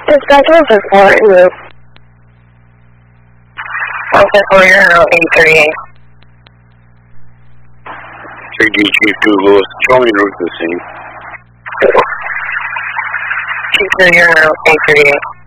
Dispatch 154, move. 154, you're on 838. 3D Chief 2 Lewis, show me the route to the scene. Chief 2, you're on 838.